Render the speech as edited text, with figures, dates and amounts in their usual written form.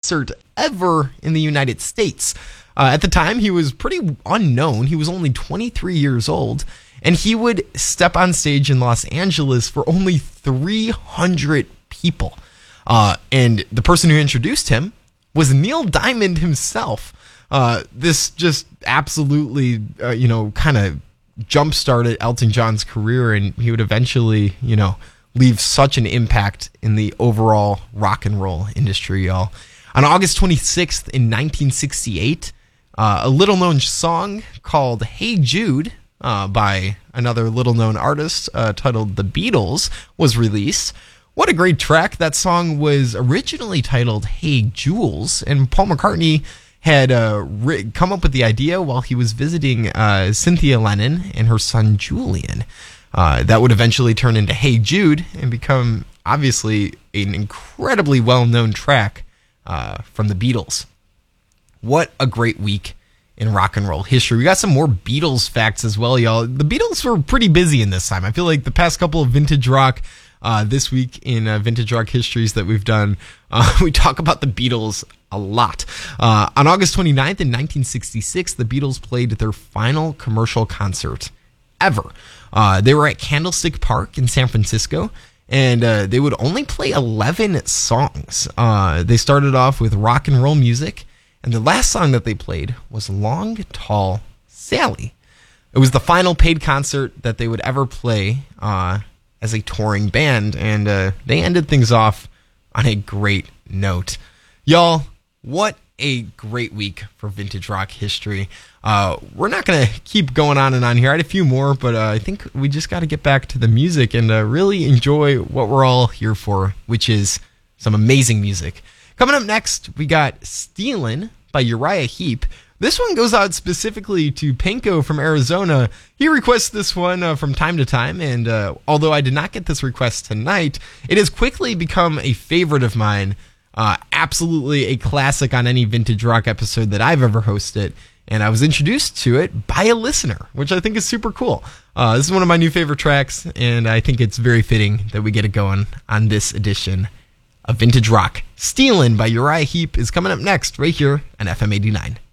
concert ever in the United States. At the time, he was pretty unknown. He was only 23 years old, and he would step on stage in Los Angeles for only 300 people. And the person who introduced him was Neil Diamond himself. This just absolutely, kind of jump-started Elton John's career, and he would eventually, leave such an impact in the overall rock and roll industry, y'all. On August 26th in 1968, a little-known song called Hey Jude by another little-known artist titled The Beatles was released. What a great track. That song was originally titled Hey Jules, and Paul McCartney had come up with the idea while he was visiting Cynthia Lennon and her son Julian. That would eventually turn into Hey Jude and become, obviously, an incredibly well-known track from the Beatles. What a great week in rock and roll history. We got some more Beatles facts as well, y'all. The Beatles were pretty busy in this time. I feel like the past couple of Vintage Rock, this week in Vintage Rock Histories that we've done, we talk about the Beatles a lot. On August 29th in 1966, the Beatles played their final commercial concert ever. They were at Candlestick Park in San Francisco, and they would only play 11 songs. They started off with rock and roll music, and the last song that they played was Long Tall Sally. It was the final paid concert that they would ever play as a touring band, and they ended things off on a great note. Y'all, what a great week for Vintage Rock history. We're not going to keep going on and on here. I had a few more, but I think we just got to get back to the music and really enjoy what we're all here for, which is some amazing music. Coming up next, we got Stealin' by Uriah Heep. This one goes out specifically to Penko from Arizona. He requests this one from time to time, and although I did not get this request tonight, it has quickly become a favorite of mine. Absolutely a classic on any Vintage Rock episode that I've ever hosted, and I was introduced to it by a listener, which I think is super cool. This is one of my new favorite tracks, and I think it's very fitting that we get it going on this edition of Vintage Rock. Stealin' by Uriah Heep is coming up next right here on FM 89.